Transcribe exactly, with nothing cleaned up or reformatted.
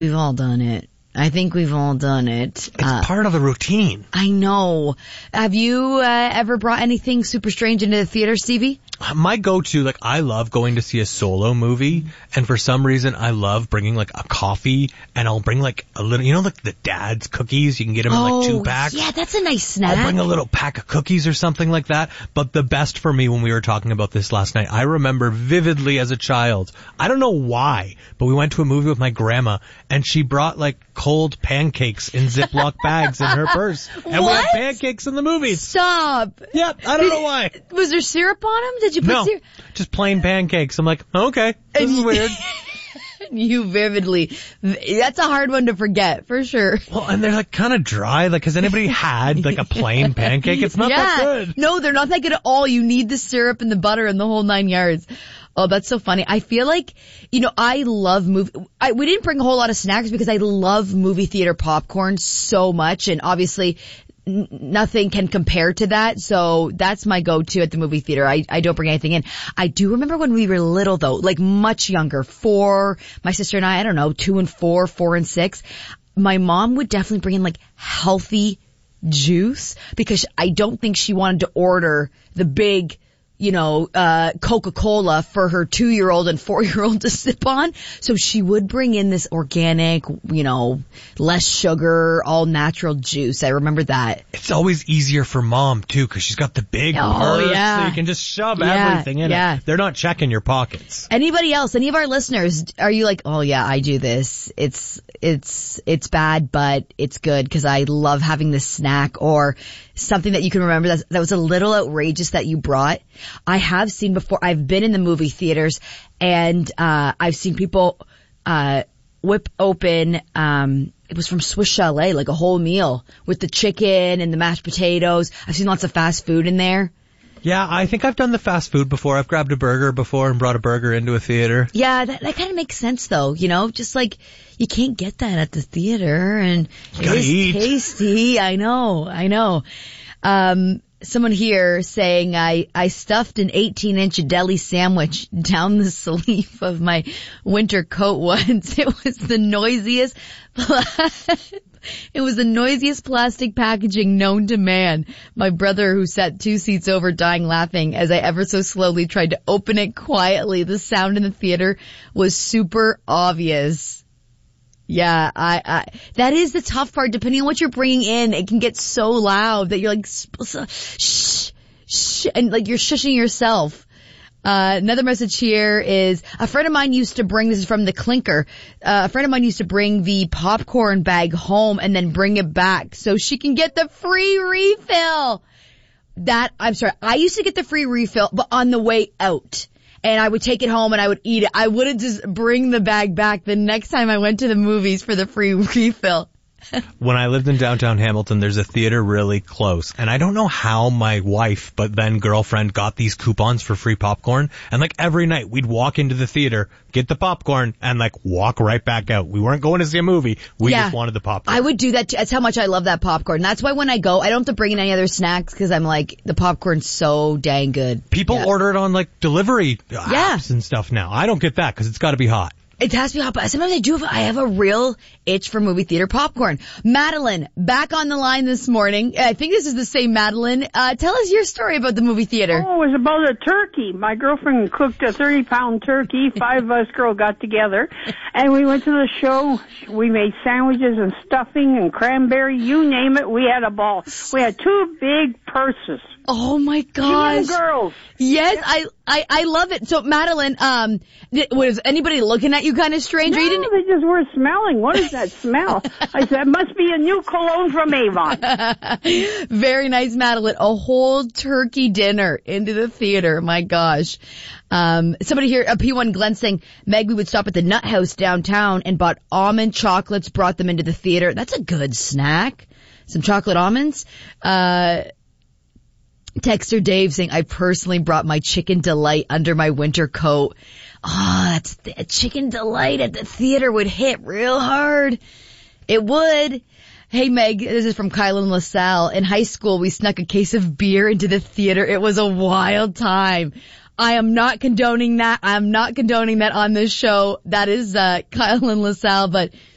We've all done it. I think we've all done it. It's uh, part of the routine. I know. Have you uh, ever brought anything super strange into the theater, Stevie? My go-to, like, I love going to see a solo movie, and for some reason I love bringing, like, a coffee, and I'll bring, like, a little, you know, like the Dad's cookies? You can get them oh, in, like, two packs. Yeah, that's a nice snack. I'll bring a little pack of cookies or something like that. But the best for me, when we were talking about this last night, I remember vividly as a child, I don't know why, but we went to a movie with my grandma, and she brought, like, cold pancakes in Ziploc bags in her purse. And what? we had pancakes in the movies. Stop. Yep, I don't know why. Was there syrup on them? Did you put no, syrup? Just plain pancakes. I'm like, okay, this is weird. You vividly. That's a hard one to forget, for sure. Well, and they're like kind of dry. Like, has anybody had like a plain pancake? It's not yeah. that good. No, they're not that good at all. You need the syrup and the butter and the whole nine yards. Oh, that's so funny. I feel like, you know, I love movie. I, we didn't bring a whole lot of snacks because I love movie theater popcorn so much, and obviously n- nothing can compare to that. So that's my go-to at the movie theater. I, I don't bring anything in. I do remember when we were little though, like much younger, four, my sister and I, I don't know, two and four, four and six. My mom would definitely bring in like healthy juice because I don't think she wanted to order the big, you know, uh, Coca-Cola for her two-year-old and four-year-old to sip on. So she would bring in this organic, you know, less sugar, all natural juice. I remember that. It's always easier for mom, too, because she's got the big oh, purse, yeah. so you can just shove yeah, everything in yeah. it. They're not checking your pockets. Anybody else, any of our listeners, are you like, oh yeah, I do this. It's, it's, it's bad, but it's good because I love having this snack, or something that you can remember that, that was a little outrageous that you brought. I have seen before, I've been in the movie theaters and, uh, I've seen people, uh, whip open, um, it was from Swiss Chalet, like a whole meal with the chicken and the mashed potatoes. I've seen lots of fast food in there. Yeah, I think I've done the fast food before. I've grabbed a burger before and brought a burger into a theater. Yeah, that, that kind of makes sense though, you know, just like you can't get that at the theater, and it is eat. tasty. I know, I know. Um, someone here saying I, I stuffed an eighteen inch deli sandwich down the sleeve of my winter coat once. It was the noisiest, it was the noisiest plastic packaging known to man. My brother, who sat two seats over, dying laughing as I ever so slowly tried to open it quietly. The sound in the theater was super obvious. Yeah, I, I, that is the tough part. Depending on what you're bringing in, it can get so loud that you're like, shh, shh, and like you're shushing yourself. Uh, another message here is a friend of mine used to bring, this is from the Clinker, uh, a friend of mine used to bring the popcorn bag home and then bring it back so she can get the free refill. That, I'm sorry, I used to get the free refill, but on the way out. And I would take it home and I would eat it. I wouldn't just bring the bag back the next time I went to the movies for the free refill. When I lived in downtown Hamilton, there's a theater really close. And I don't know how my wife, but then girlfriend, got these coupons for free popcorn. And like every night, we'd walk into the theater, get the popcorn, and like walk right back out. We weren't going to see a movie. We yeah, just wanted the popcorn. I would do that too. That's how much I love that popcorn. That's why when I go, I don't have to bring in any other snacks because I'm like, the popcorn's so dang good. People yeah. order it on like delivery apps yeah. and stuff now. I don't get that because it's got to be hot. It has to be hot, but sometimes I do have, I have a real itch for movie theater popcorn. Madeline, back on the line this morning. I think this is the same Madeline. Uh, tell us your story about the movie theater. Oh, it was about a turkey. My girlfriend cooked a thirty pound turkey. Five of us girls got together and we went to the show. We made sandwiches and stuffing and cranberry, you name it. We had a ball. We had two big purses. Oh my gosh. Young girls. Yes, I, I, I love it. So Madeline, um, was anybody looking at you kind of strange? No, or you didn't... they just were smelling. What is that smell? I said, it must be a new cologne from Avon. Very nice, Madeline. A whole turkey dinner into the theater. My gosh. Um, somebody here, a P one Glenn saying, Meg, we would stop at the Nut House downtown and bought almond chocolates, brought them into the theater. That's a good snack. Some chocolate almonds. Uh, Texter Dave saying, I personally brought my Chicken Delight under my winter coat. Oh, that's the Chicken Delight at the theater would hit real hard. It would. Hey Meg, this is from Kyle and LaSalle. In high school, we snuck a case of beer into the theater. It was a wild time. I am not condoning that. I'm not condoning that on this show. That is, uh, Kyle and LaSalle, but